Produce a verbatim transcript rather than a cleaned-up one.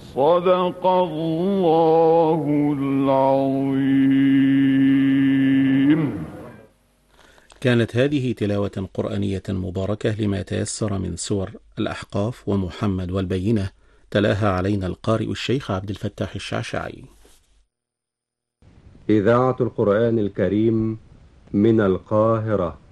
صدق الله العظيم. كانت هذه تلاوة قرآنية مباركة لما تيسر من سور الأحقاف ومحمد والبينة، تلاها علينا القارئ الشيخ عبد الفتاح الشعشعي. إذاعة القرآن الكريم من القاهرة.